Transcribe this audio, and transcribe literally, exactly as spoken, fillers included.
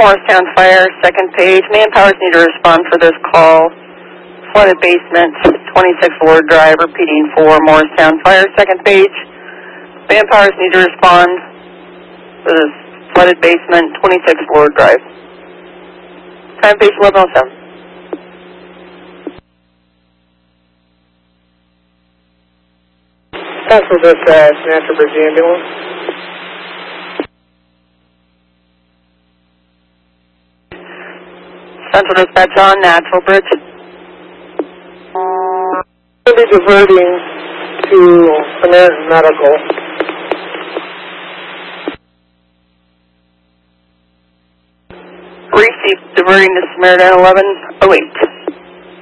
Morristown Fire, second page. Manpowers need to respond for this call. Flooded basement, twenty-six Ward Drive, repeating for Morristown Fire, second page. Manpowers need to respond for this flooded basement, twenty-six Ward Drive. Time page eleven oh seven. Central Dispatch, Natural Bridge Ambulance. Central Dispatch on Natural Bridge. We'll be diverting to Samaritan Medical. Received, diverting to Samaritan eleven oh eight.